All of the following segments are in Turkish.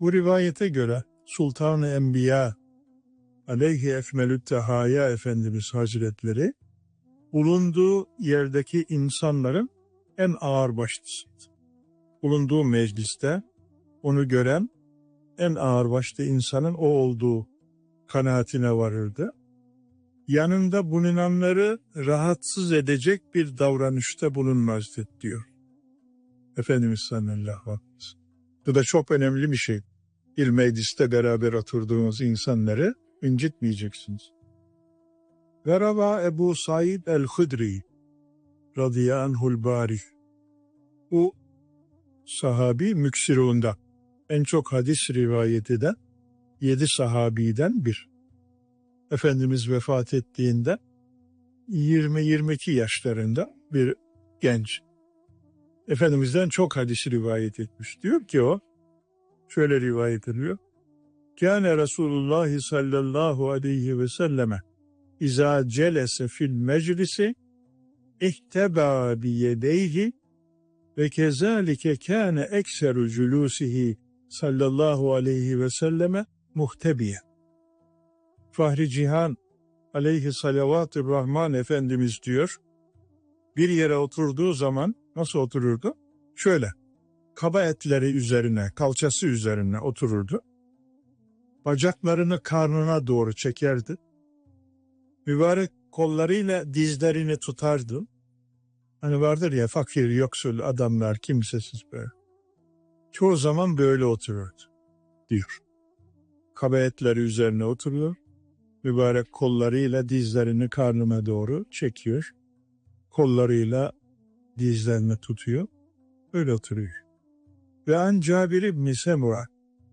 Bu rivayete göre Sultan-ı Enbiya aleyhi efmelü tehaya Efendimiz Hazretleri bulunduğu yerdeki insanların en ağırbaşlısıydı. Bulunduğu mecliste onu gören en ağırbaşlı insanın o olduğu kanaatine varırdı. Yanında bulunanları rahatsız edecek bir davranışta bulunmazdı diyor Efendimiz sallallahu aleyhi ve sellem. Bu da çok önemli bir şey. Bir mecliste beraber oturduğunuz insanları incitmeyeceksiniz. Ve rava Ebu Said el-Hudri radıyallahu anhul bari. Bu sahabi müksirunda en çok hadis rivayet eden 7 sahabiden bir. Efendimiz vefat ettiğinde 20-22 yaşlarında bir genç. Efendimiz'den çok hadis rivayet etmiş. Diyor ki o, şöyle rivayet ediyor. Kâne Resulullah sallallahu aleyhi ve selleme izâ celese fil meclisi ihtebâ biyedeyhi ve kezâlike kâne ekseru cülûsihi sallallahu aleyhi ve selleme muhtebiye. Fahri Cihan aleyhi salavat-ı rahman Efendimiz diyor, bir yere oturduğu zaman nasıl otururdu? Şöyle, kaba etleri üzerine, kalçası üzerine otururdu. Bacaklarını karnına doğru çekerdi. Mübarek kollarıyla dizlerini tutardı. Hani vardır ya fakir, yoksul adamlar, kimsesiz böyle. Çoğu zaman böyle otururdu diyor. Kaba etleri üzerine oturuyor. Mübarek kollarıyla dizlerini karnına doğru çekiyor. Kollarıyla dizlerini tutuyor. Öyle oturuyor. Ve an Cabir ibn Semura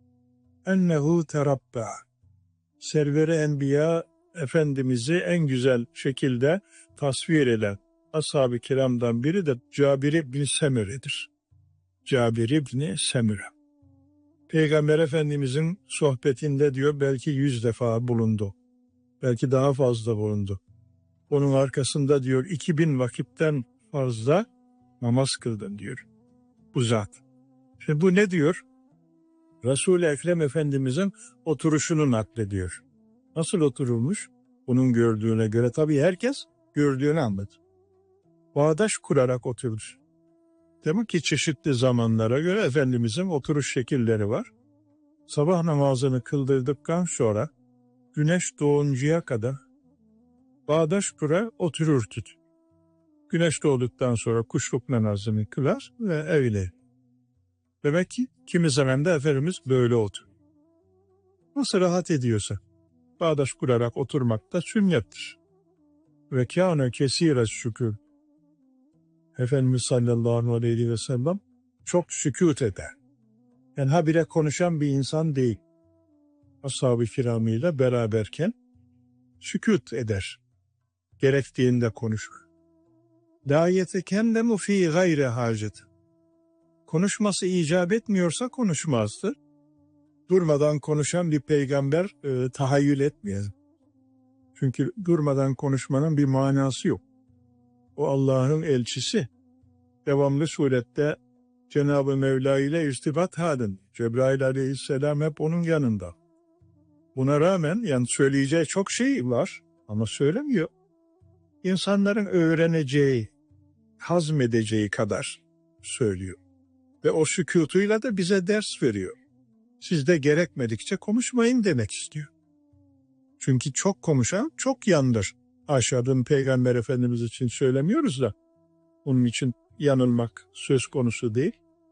ennehu terabba. Server-i Enbiya Efendimiz'i en güzel şekilde tasvir eden ashab-ı kiramdan biri de Cabir ibn Semura'dır. Cabir ibn Semura. Peygamber Efendimiz'in sohbetinde diyor belki 100 defa bulundu. Belki daha fazla bulundu. Onun arkasında diyor 2000 vakitten fazla namaz kıldın diyor bu zat. Şimdi bu ne diyor? Resul-i Ekrem Efendimiz'in oturuşunu naklediyor. Nasıl oturulmuş? Onun gördüğüne göre tabii herkes gördüğünü anladı. Bağdaş kurarak oturur. Demek ki çeşitli zamanlara göre Efendimiz'in oturuş şekilleri var. Sabah namazını kıldırdıktan sonra güneş doğuncaya kadar bağdaş kurar otururdu. Güneş doğduktan sonra kuşluk namazını kılar ve evlenir. Demek ki kimi zaman da Efendimiz böyle oturur. Nasıl rahat ediyorsa bağdaş kurarak oturmak da sünnettir. Ve kâne kesîre şükür. Efendimiz sallallahu aleyhi ve sellem çok sükût eder. Yani habire konuşan bir insan değil. Ashab-ı kiramıyla beraberken sükût eder. Gerektiğinde konuşur. Lâ yetekellemu fî gayri hâcet. Konuşması icap etmiyorsa konuşmazdı. Durmadan konuşan bir peygamber tahayyül etmeyelim. Çünkü durmadan konuşmanın bir manası yok. O Allah'ın elçisi. Devamlı surette Cenab-ı Mevla ile irtibat halinde. Cebrail aleyhisselam hep onun yanında. Buna rağmen yani söyleyeceği çok şey var ama söylemiyor. İnsanların öğreneceği, hazmedeceği kadar söylüyor. Ve o sükûtuyla da bize ders veriyor. Siz de gerekmedikçe konuşmayın demek istiyor. Çünkü çok konuşan çok yandır. Aşağıdan Peygamber Efendimiz için söylemiyoruz da onun için yanılmak söz konusu değil.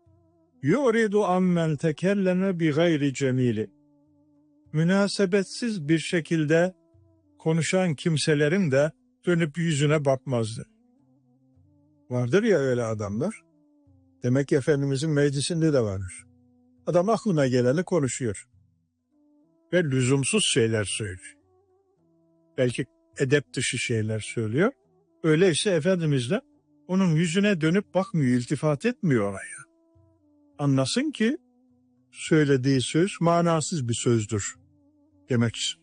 Yuridu ammen tekelleme bi gayri cemili. Münasebetsiz bir şekilde konuşan kimselerin de dönüp yüzüne bakmazdı. Vardır ya öyle adamlar. Demek ki Efendimizin meclisinde de vardır. Adam aklına geleni konuşuyor. Ve lüzumsuz şeyler söylüyor. Belki edep dışı şeyler söylüyor. Öyleyse Efendimiz de onun yüzüne dönüp bakmıyor, iltifat etmiyor oraya. Anlasın ki söylediği söz manasız bir sözdür demek için.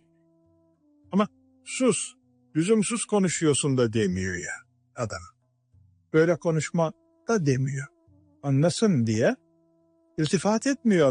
Ama sus, lüzumsuz konuşuyorsun da demiyor ya adam. Böyle konuşma da demiyor. Anlasın diye iltifat etmiyor.